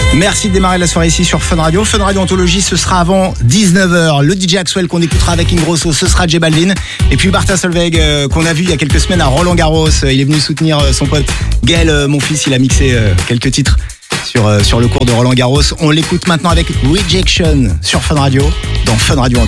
Merci de démarrer la soirée ici sur Fun Radio. Fun Radio Anthologie, ce sera avant 19h. Le DJ Axwell qu'on écoutera avec Ingrosso, ce sera J Balvin. Et puis Martin Solveig qu'on a vu il y a quelques semaines à Roland Garros. Il est venu soutenir son pote Gaël, mon fils. Il a mixé quelques titres sur le cours de Roland Garros. On l'écoute maintenant avec Rejection sur Fun Radio, dans Fun Radio Anthologie.